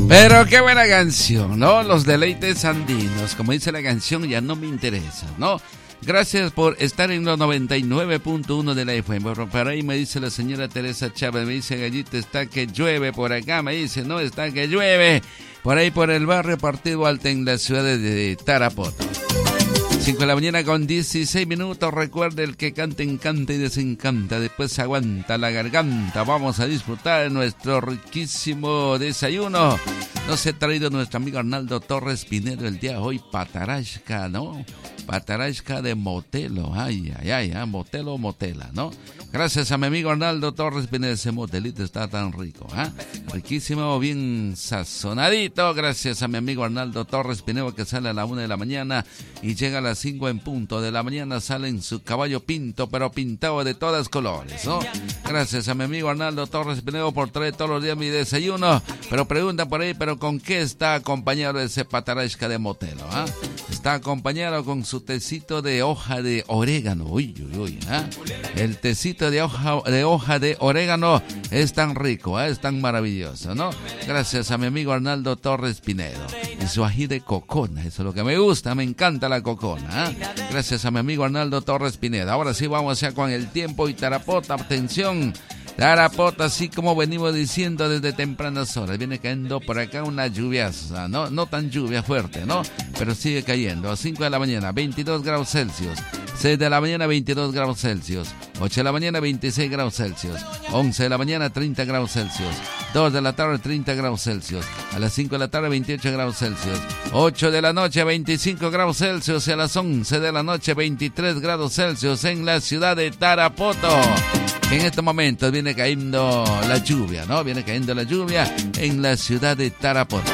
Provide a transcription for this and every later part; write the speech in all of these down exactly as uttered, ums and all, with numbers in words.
Pero qué buena canción, ¿no? Los deleites andinos, como dice la canción, ya no me interesa, ¿no? Gracias por estar en los noventa y nueve punto uno de la F M. Por ahí me dice la señora Teresa Chávez, me dice, Gallito, está que llueve por acá, me dice, no, está que llueve. Por ahí por el barrio Partido Alto en la ciudad de Tarapoto. cinco de la mañana con dieciséis minutos. Recuerde, el que canta encanta y desencanta, después se aguanta la garganta. Vamos a disfrutar de nuestro riquísimo desayuno. Nos ha traído nuestro amigo Arnaldo Torres Pinedo el día de hoy, patarashka, ¿no? Patarashka de Motelo, ay, ay, ay, ¿eh? Motelo o Motela, ¿no? Gracias a mi amigo Arnaldo Torres Pinedo, ese motelito está tan rico, ¿eh? Riquísimo, bien sazonadito. Gracias a mi amigo Arnaldo Torres Pinedo, que sale a la una de la mañana y llega a las cinco en punto de la mañana, sale en su caballo pinto, pero pintado de todas colores, ¿no? Gracias a mi amigo Arnaldo Torres Pinedo por traer todos los días mi desayuno. Pero pregunta por ahí, ¿pero con qué está acompañado ese patarashka de Motelo? ¿eh? Está acompañado con su tecito de hoja de orégano. Uy, uy, uy. ¿eh? El tecito de hoja, de hoja de orégano es tan rico, ¿eh? Es tan maravilloso, ¿no? Gracias a mi amigo Arnaldo Torres Pinedo. Y su ají de cocona, eso es lo que me gusta, me encanta la cocona. ¿eh? Gracias a mi amigo Arnaldo Torres Pinedo. Ahora sí vamos ya con el tiempo y Tarapota, atención. Tarapota, así como venimos diciendo desde tempranas horas, viene cayendo por acá una lluvia, no, no tan lluvia fuerte, ¿no? Pero sigue cayendo. A cinco de la mañana, veintidós grados Celsius. seis de la mañana, veintidós grados Celsius. ocho de la mañana, veintiséis grados Celsius. once de la mañana, treinta grados Celsius. dos de la tarde, treinta grados Celsius. A las cinco de la tarde, veintiocho grados Celsius. ocho de la noche, veinticinco grados Celsius. Y a las once de la noche, veintitrés grados Celsius en la ciudad de Tarapoto. En estos momentos viene cayendo la lluvia, ¿no? Viene cayendo la lluvia en la ciudad de Tarapoto.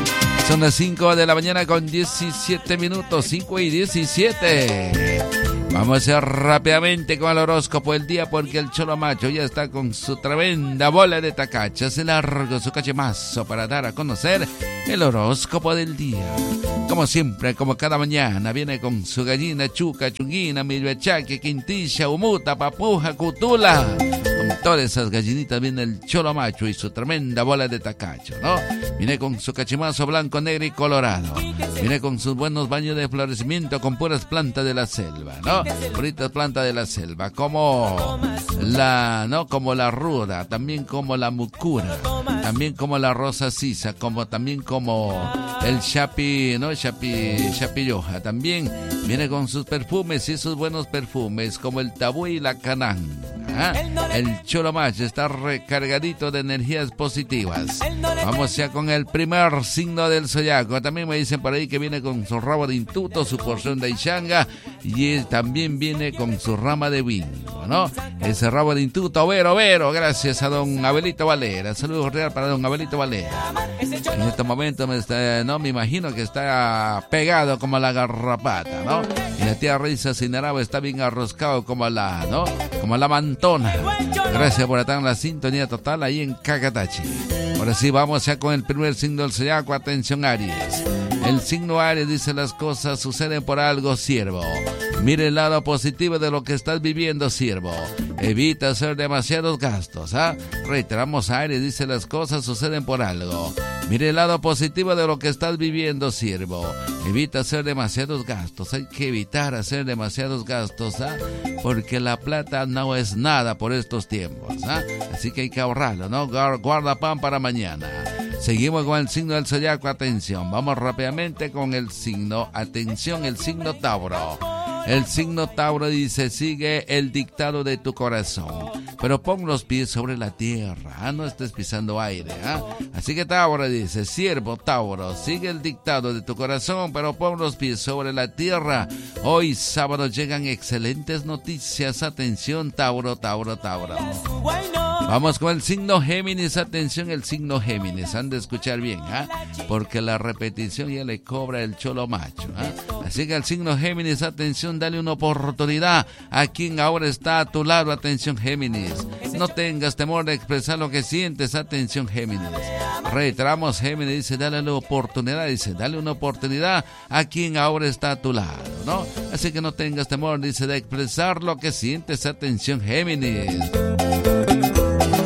Son las cinco de la mañana con diecisiete minutos, cinco y diecisiete. Vamos a ir rápidamente con el horóscopo del día, porque el Cholo Macho ya está con su tremenda bola de tacacha. Se largo su cachemazo para dar a conocer el horóscopo del día. Como siempre, como cada mañana, viene con su gallina, chuca, chunguina, milvechaque, quintilla, humuta, papuja, cutula. Con todas esas gallinitas viene el Cholo Macho y su tremenda bola de tacacho, ¿no? Viene con su cachemazo blanco, negro y colorado. Viene con sus buenos baños de florecimiento con puras plantas de la selva, ¿no? Puritas plantas de la selva, como la, ¿no? Como la ruda, también como la mucura, también como la rosa sisa, como también como el chapi, ¿no? Chapi, chapilloja. También viene con sus perfumes y sus buenos perfumes, como el tabú y la canán. ¿Ah? El Cholo Macho está recargadito de energías positivas. Vamos ya con el primer signo del zodiaco. También me dicen por ahí que viene con su rabo de intuto, su porción de ichanga, y también viene con su rama de bingo, ¿no? Ese rabo de intuto, vero, vero, gracias a don Abelito Valera. Saludos real para don Abelito Valera. En este momento me, está, no, me imagino que está pegado como la garrapata, ¿no? Y la tía Risa Sinaraba está bien arroscado como la, ¿no? Como la mantona. Gracias por estar en la sintonía total ahí en Cacatachi. Ahora sí, vamos ya con el primer signo del zodiaco. Atención, Aries. El signo Aries dice: las cosas suceden por algo, siervo. Mire el lado positivo de lo que estás viviendo, siervo. Evita hacer demasiados gastos, ¿ah? Reiteramos, Aries dice: las cosas suceden por algo. Mire el lado positivo de lo que estás viviendo, siervo. Evita hacer demasiados gastos. Hay que evitar hacer demasiados gastos, ¿ah? Porque la plata no es nada por estos tiempos, ¿ah? Así que hay que ahorrarlo, ¿no? Guarda pan para mañana. Seguimos con el signo del zodiaco. Atención, vamos rápidamente con el signo. Atención, el signo Tauro. El signo Tauro dice: sigue el dictado de tu corazón, pero pon los pies sobre la tierra, ¿ah? No estés pisando aire, ¿ah? Así que Tauro dice: siervo Tauro, sigue el dictado de tu corazón, pero pon los pies sobre la tierra. Hoy sábado llegan excelentes noticias. Atención, Tauro, Tauro, Tauro. Vamos con el signo Géminis. Atención, el signo Géminis. Han de escuchar bien, ¿ah? Porque la repetición ya le cobra el Cholo Macho, ¿ah? Así que el signo Géminis, atención, dale una oportunidad a quien ahora está a tu lado. Atención, Géminis. No tengas temor de expresar lo que sientes. Atención, Géminis. Reiteramos, Géminis dice: dale una oportunidad. Dice: dale una oportunidad a quien ahora está a tu lado, ¿no? Así que no tengas temor, dice, de expresar lo que sientes. Atención, Géminis.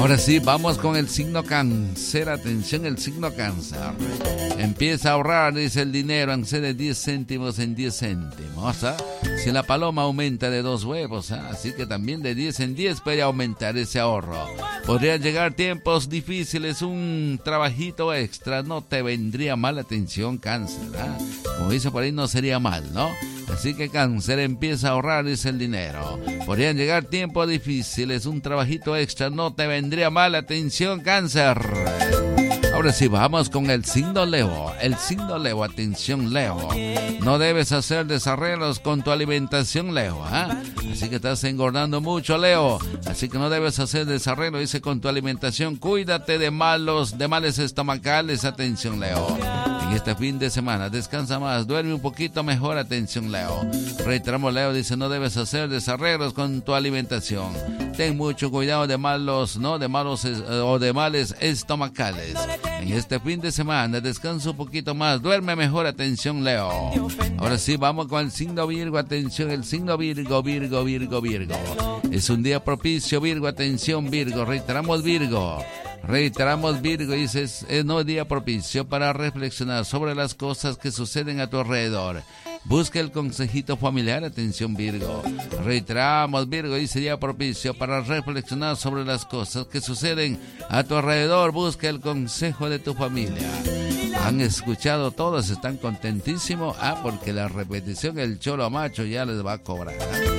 Ahora sí, vamos con el signo cáncer. Atención, el signo cáncer. Empieza a ahorrar, dice, el dinero en vez de diez céntimos en diez céntimos. ¿Ah? Si la paloma aumenta de dos huevos, ¿ah? Así que también de diez en diez puede aumentar ese ahorro. Podrían llegar tiempos difíciles, un trabajito extra no te vendría mal. Atención, cáncer. ¿Ah? Como dice por ahí, no sería mal, ¿no? Así que cáncer, empieza a ahorrar, dice, el dinero. Podrían llegar tiempos difíciles, un trabajito extra no te vendría mal. Atención, cáncer. Ahora sí, vamos con el signo Leo. El signo Leo, atención, Leo. No debes hacer desarreglos con tu alimentación, Leo. ¿Ah? Así que estás engordando mucho, Leo. Así que no debes hacer desarreglo, dice, con tu alimentación. Cuídate de malos, de males estomacales. Atención, Leo. En este fin de semana, descansa más, duerme un poquito mejor. Atención, Leo. Reiteramos, Leo, dice, no debes hacer desarreglos con tu alimentación. Ten mucho cuidado de malos, no, de malos eh, o de males estomacales. En este fin de semana, descansa un poquito más, duerme mejor. Atención, Leo. Ahora sí, vamos con el signo Virgo. Atención, el signo Virgo, Virgo, Virgo, Virgo. Es un día propicio, Virgo. Atención, Virgo. Reiteramos, Virgo. Reiteramos, Virgo, dice, es, es no día propicio para reflexionar sobre las cosas que suceden a tu alrededor. Busca el consejito familiar. Atención, Virgo. Reiteramos, Virgo, dice, día propicio para reflexionar sobre las cosas que suceden a tu alrededor. Busca el consejo de tu familia. Han escuchado todos, están contentísimos. Ah, porque la repetición, el cholo macho ya les va a cobrar.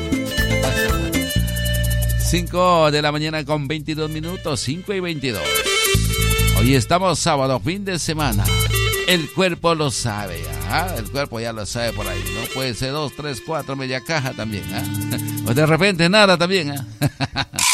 cinco de la mañana con veintidós minutos, cinco y veintidós. Hoy estamos sábado, fin de semana. El cuerpo lo sabe, ¿ah? El cuerpo ya lo sabe por ahí, ¿no? Puede ser dos, tres, cuatro, media caja también, ¿ah? O de repente nada también, ¿ah?